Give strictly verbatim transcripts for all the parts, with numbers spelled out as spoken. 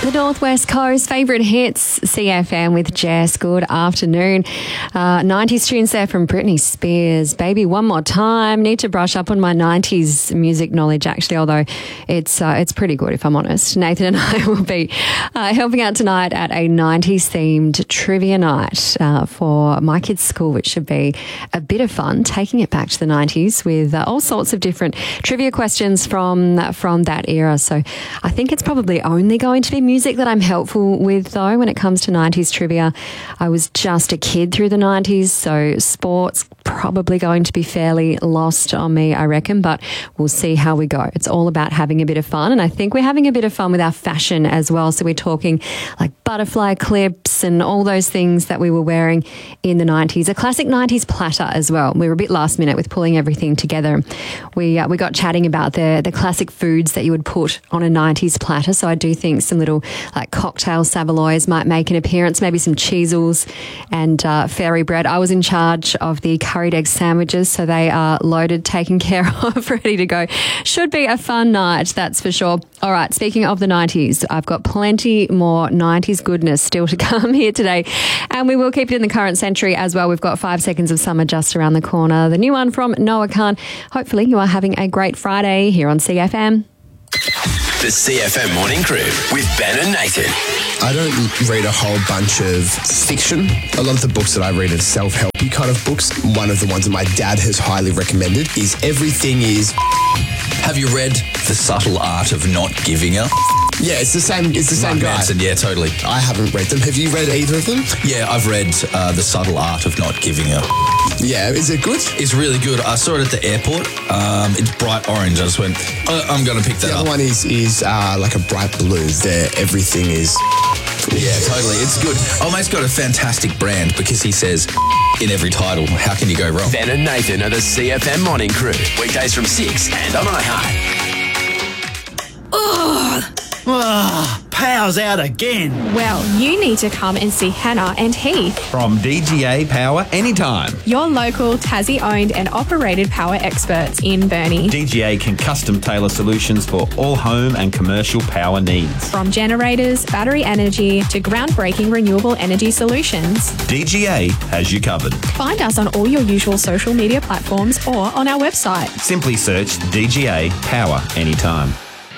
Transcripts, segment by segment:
The Northwest Coast favourite hits, C F M with Jess. Good afternoon. Uh, nineties tunes there from Britney Spears. Baby, one more time. Need to brush up on my nineties music knowledge, actually, although it's uh, it's pretty good, if I'm honest. Nathan and I will be uh, helping out tonight at a nineties-themed trivia night uh, for my kids' school, which should be a bit of fun, taking it back to the nineties with uh, all sorts of different trivia questions from, from that era. So I think it's probably only going to be music that I'm helpful with, though, when it comes to nineties trivia. I was just a kid through the nineties, so sports probably going to be fairly lost on me, I reckon, but we'll see how we go. It's all about having a bit of fun, and I think we're having a bit of fun with our fashion as well. So we're talking like butterfly clips and all those things that we were wearing in the nineties. A classic nineties platter as well. We were a bit last minute with pulling everything together. We uh, we got chatting about the, the classic foods that you would put on a nineties platter, so I do think some little like cocktail saveloys might make an appearance, maybe some cheesels and uh, fairy bread. I was in charge of the curried egg sandwiches, so they are loaded, taken care of, ready to go. Should be a fun night, that's for sure. All right, speaking of the nineties, I've got plenty more nineties goodness still to come here today, and we will keep it in the current century as well. We've got Five Seconds of Summer just around the corner, the new one from Noah Khan. Hopefully you are having a great Friday here on C F M. The C F M Morning Crew with Ben and Nathan. I don't read a whole bunch of fiction. A lot of the books that I read are self-helpy kind of books. One of the ones that my dad has highly recommended is Everything Is... Have you read The Subtle Art of Not Giving Up? Yeah, it's the same It's the same Mark guy. Manson, yeah, totally. I haven't read them. Have you read either of them? Yeah, I've read uh, The Subtle Art of Not Giving Up. Yeah, is it good? It's really good. I saw it at the airport. Um, it's bright orange. I just went, oh, I'm going to pick that The up. other one is, is uh, like a bright blue. There, Everything Is... Yeah, totally. It's good. Oh, mate's got a fantastic brand because he says in every title. How can you go wrong? Ben and Nathan are the C F M Morning Crew. Weekdays from six and on iHeart. Ugh. Oh, power's out again. Well, you need to come and see Hannah and Heath. From D G A Power Anytime. Your local Tassie-owned and operated power experts in Burnie. D G A can custom tailor solutions for all home and commercial power needs. From generators, battery energy to groundbreaking renewable energy solutions. D G A has you covered. Find us on all your usual social media platforms or on our website. Simply search D G A Power Anytime.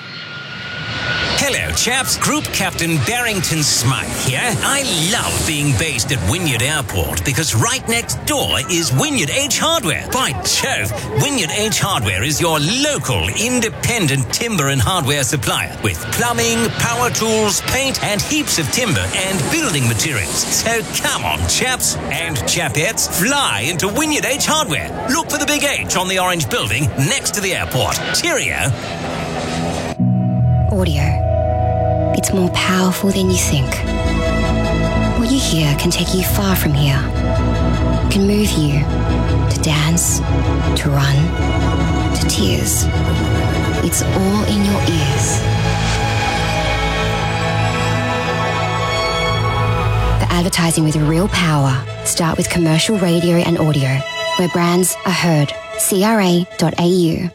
Hello, chaps. Group Captain Barrington Smythe here. I love being based at Wynyard Airport because right next door is Wynyard H Hardware. By Jove, Wynyard H Hardware is your local independent timber and hardware supplier with plumbing, power tools, paint, and heaps of timber and building materials. So come on, chaps and chapettes, fly into Wynyard H Hardware. Look for the big H on the orange building next to the airport. Cheerio. Audio. It's more powerful than you think. What you hear can take you far from here. It can move you to dance, to run, to tears. It's all in your ears. For advertising with real power, start with commercial radio and audio, where brands are heard. C R A dot A U.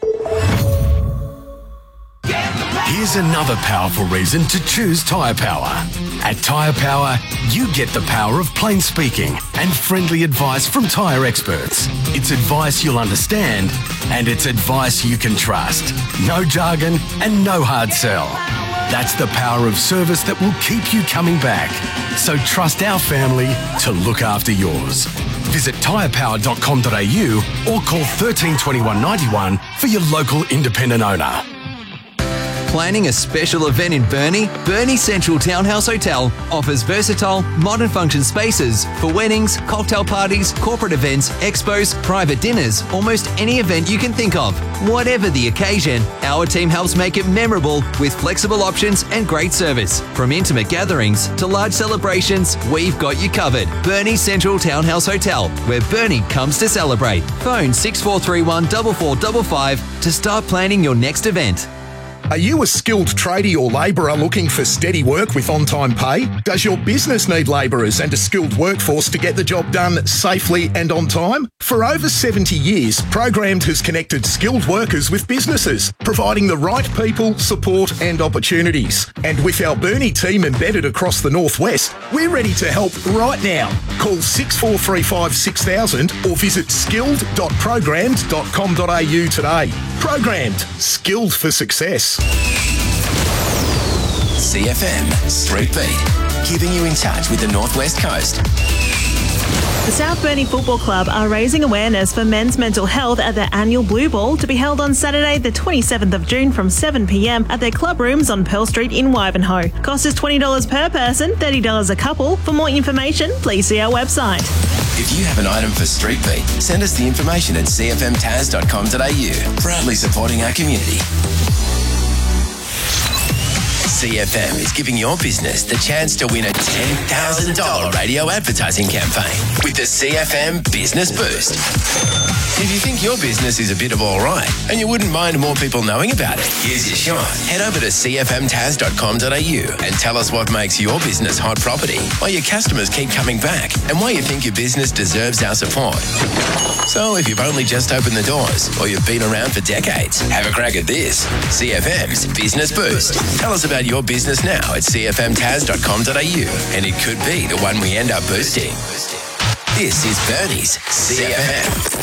Here's another powerful reason to choose Tyre Power. At Tyre Power, you get the power of plain speaking and friendly advice from tyre experts. It's advice you'll understand, and it's advice you can trust. No jargon and no hard sell. That's the power of service that will keep you coming back. So trust our family to look after yours. Visit tyre power dot com dot A U or call one three two one, nine one for your local independent owner. Planning a special event in Burnie? Burnie Central Townhouse Hotel offers versatile, modern function spaces for weddings, cocktail parties, corporate events, expos, private dinners, almost any event you can think of. Whatever the occasion, our team helps make it memorable with flexible options and great service. From intimate gatherings to large celebrations, we've got you covered. Burnie Central Townhouse Hotel, where Burnie comes to celebrate. Phone six four three one, four four five five to start planning your next event. Are you a skilled tradie or labourer looking for steady work with on-time pay? Does your business need labourers and a skilled workforce to get the job done safely and on time? For over seventy years, Programmed has connected skilled workers with businesses, providing the right people, support and opportunities. And with our Burnie team embedded across the Northwest, we're ready to help right now. Call six four three five six thousand or visit skilled dot programmed dot com dot a u today. Programmed. Skilled for success. C F M Street Beat, keeping you in touch with the Northwest Coast. The South Burnie Football Club are raising awareness for men's mental health at their annual Blue Ball to be held on Saturday the twenty-seventh of June from seven p m at their club rooms on Pearl Street in Wivenhoe. Cost is twenty dollars per person, thirty dollars a couple. For more information, please see our website. If you have an item for Street Beat, send us the information at c f m taz dot com dot a u. Proudly supporting our community. C F M is giving your business the chance to win a ten thousand dollars radio advertising campaign with the C F M Business Boost. If you think your business is a bit of all right and you wouldn't mind more people knowing about it, here's your shot. Head over to c f m taz dot com dot a u and tell us what makes your business hot property, why your customers keep coming back, and why you think your business deserves our support. So if you've only just opened the doors or you've been around for decades, have a crack at this. C F M's Business Boost. Tell us about your business now at c f m taz dot com dot a u and it could be the one we end up boosting. This is Burnie's C F M.